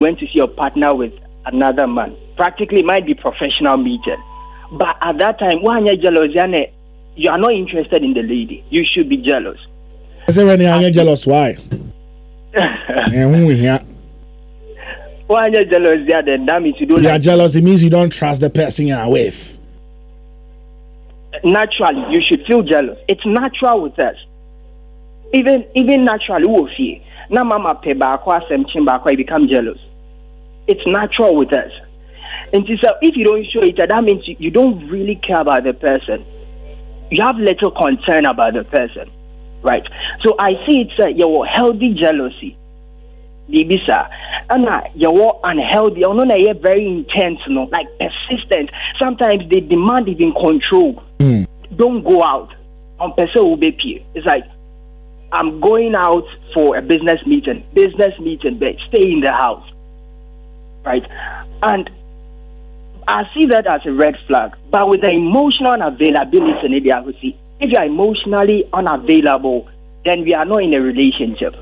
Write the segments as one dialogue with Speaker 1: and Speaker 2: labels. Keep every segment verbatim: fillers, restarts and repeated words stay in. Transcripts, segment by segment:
Speaker 1: went to see your partner with another man. Practically, it might be professional meeting. But at that time, when you're jealous, you are not interested in the lady. You should be jealous.
Speaker 2: I say when you're jealous, why?
Speaker 1: Why you're jealous, yeah, then that means you don't.
Speaker 2: You're
Speaker 1: like
Speaker 2: jealous, it means you don't trust the person you're with.
Speaker 1: Naturally, you should feel jealous. It's natural with us. Even even naturally, we will feel. Now, mama pay back, you become jealous. It's natural with us. And so if you don't show it, that means you, you don't really care about the person. You have little concern about the person, right? So I see it's uh, your healthy jealousy. Dibisa, and uh, you're unhealthy, or no, you're very intense, no, like persistent. Sometimes they demand even control.
Speaker 2: Mm.
Speaker 1: Don't go out. On person will be peer. It's like I'm going out for a business meeting. Business meeting, but stay in the house, right? And I see that as a red flag. But with the emotional unavailability, I would see if you are emotionally unavailable, then we are not in a relationship.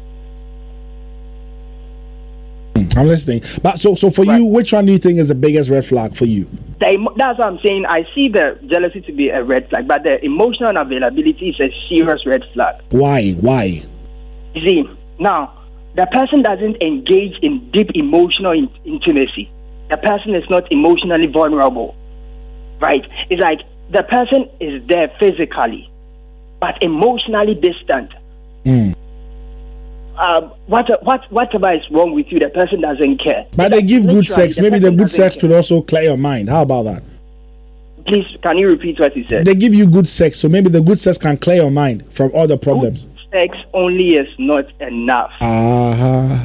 Speaker 2: I'm listening. But so, so for right. you, which one do you think is the biggest red flag for you?
Speaker 1: The, that's what I'm saying. I see the jealousy to be a red flag, but the emotional unavailability is a serious red flag.
Speaker 2: Why? Why?
Speaker 1: You see, now the person doesn't engage in deep emotional in- intimacy. The person is not emotionally vulnerable, right? It's like the person is there physically, but emotionally distant.
Speaker 2: Mm.
Speaker 1: Uh, what, what, whatever is wrong with you, the person doesn't care.
Speaker 2: But they give good sex. The Maybe the good sex care. could also clear your mind. How about that?
Speaker 1: Please, can you repeat what you said?
Speaker 2: They give you good sex, so maybe the good sex can clear your mind from all the problems.
Speaker 1: Good sex only is not enough.
Speaker 2: Uh-huh.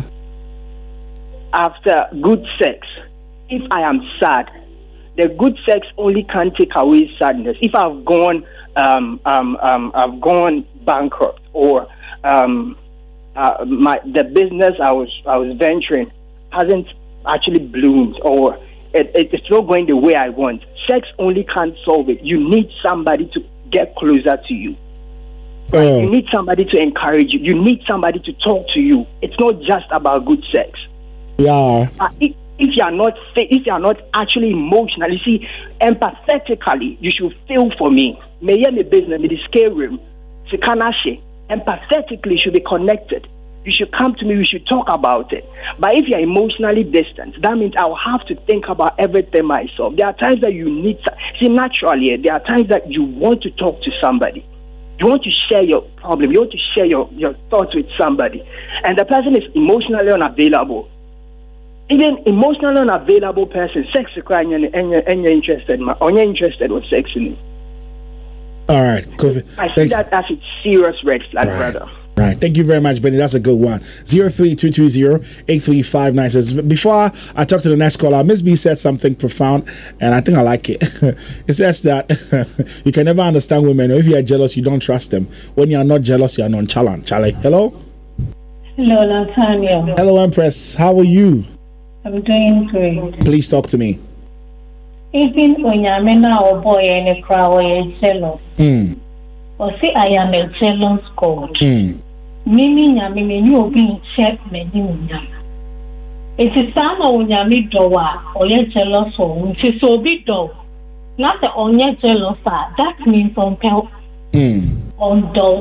Speaker 1: After good sex, if I am sad, the good sex only can take away sadness. If I've gone, um, um, um, I've gone bankrupt, or um, uh, my the business I was I was venturing hasn't actually bloomed, or it, it, it's not going the way I want. Sex only can't solve it. You need somebody to get closer to you. Right? Oh. You need somebody to encourage you. You need somebody to talk to you. It's not just about good sex.
Speaker 2: Yeah.
Speaker 1: Uh, if, if you are not if you are not actually emotional, you see, empathetically, you should feel for me. May me business, me the scale room, empathetically, you should be connected. You should come to me. We should talk about it. But if you are emotionally distant, that means I'll have to think about everything myself. There are times that you need. See, naturally, there are times that you want to talk to somebody. You want to share your problem. You want to share your, your thoughts with somebody, and the person is emotionally unavailable. Even emotionally unavailable person, sex and you're interested, or you're interested with sex in it.
Speaker 2: All right, cool.
Speaker 1: I see that as a serious red flag,
Speaker 2: right.
Speaker 1: brother.
Speaker 2: Right. Thank you very much, Benny. That's a good one. zero three two two zero eight three five nine says, before I talk to the next caller, Miss B said something profound, and I think I like it. It says that you can never understand women. If you are jealous, you don't trust them. When you are not jealous, you are nonchalant. Charlie, hello?
Speaker 3: Hello, Nathaniel.
Speaker 2: Hello, Empress. How are you?
Speaker 3: I'm doing great.
Speaker 2: Please talk to me.
Speaker 3: Even when you're a boy in a crowd, you're jealous.
Speaker 2: Mm.
Speaker 3: Or say, I am a jealous God.
Speaker 2: Mm.
Speaker 3: Mimi ya mimi ni obi check me ni unya. Eti sama unya mi dowa oye jealous o unti so obi do. Not the onye jealous that means on pel on do.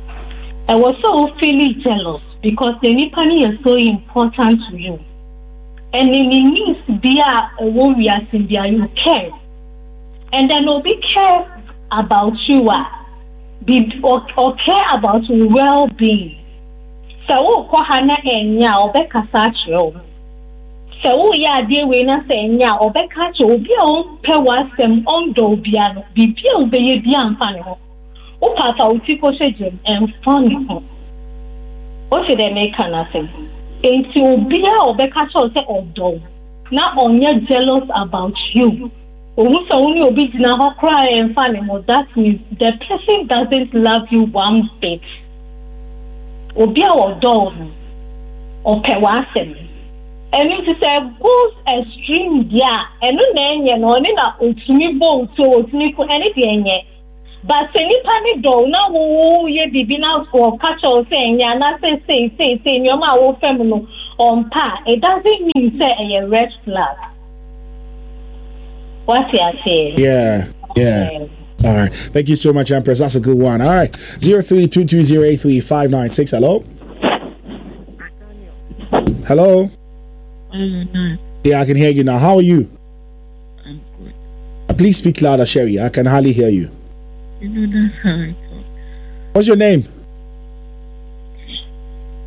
Speaker 3: I was so feeling jealous because the nipani is so important to you. And it means be a warrior in there you care. And then obi care about you Be or, or care about well-being. So, Kohana and ya or Beccasacho. So, ya dear winner saying ya or Beccacho, be on Pewasem on Dobiano, be Pio be Bian Fano. O Papa Utico Shajim and funny. What should they make nothing? Ain't you be or Beccacho say or do? Not on your jealous about you. Almost only be now cry and funny. That means the person doesn't love you one bit. Obia or dog or pewasem. And it is a goes extreme, yeah. And no name, you know, Nina ultimate bone so ultimate anything yet. But any panic door now, oh, ye be been out for catch or saying, yeah, not say, say, say, say, your mouth feminine. on par, it doesn't mean say a red flag. What's your say?
Speaker 2: Yeah, yeah.
Speaker 3: Okay.
Speaker 2: All right. Thank you so much, Empress. That's a good one. All right. zero three two two zero eight three five nine six. Hello? Hello?
Speaker 4: Mm-hmm.
Speaker 2: Yeah, I can hear you now. How are you?
Speaker 4: I'm good.
Speaker 2: Uh, Please speak louder, Sherry. I can hardly hear you.
Speaker 4: You know that's how I talk.
Speaker 2: What's your name?